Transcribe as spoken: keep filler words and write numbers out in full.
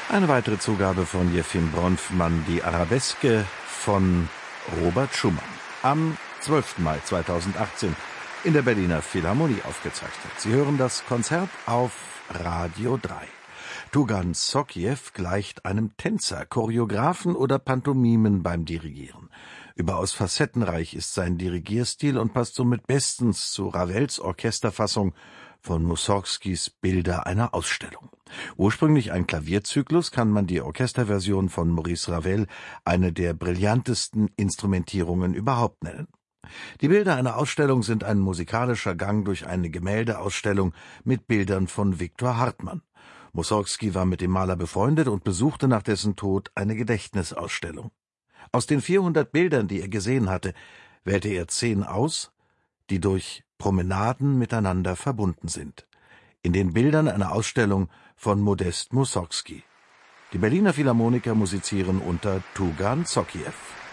Eine weitere Zugabe von Jefim Bronfmann, die Arabeske von Robert Schumann. Am zwölften Mai zweitausendachtzehn in der Berliner Philharmonie aufgezeichnet. Sie hören das Konzert auf Radio drei. Tugan Sokiew gleicht einem Tänzer, Choreografen oder Pantomimen beim Dirigieren. Überaus facettenreich ist sein Dirigierstil und passt somit bestens zu Ravels Orchesterfassung von Mussorgskis Bilder einer Ausstellung. Ursprünglich ein Klavierzyklus, kann man die Orchesterversion von Maurice Ravel eine der brillantesten Instrumentierungen überhaupt nennen. Die Bilder einer Ausstellung sind ein musikalischer Gang durch eine Gemäldeausstellung mit Bildern von Viktor Hartmann. Mussorgski war mit dem Maler befreundet und besuchte nach dessen Tod eine Gedächtnisausstellung. Aus den vierhundert Bildern, die er gesehen hatte, wählte er zehn aus, die durch Promenaden miteinander verbunden sind. In den Bildern einer Ausstellung von Modest Mussorgski. Die Berliner Philharmoniker musizieren unter Tugan Sokiew.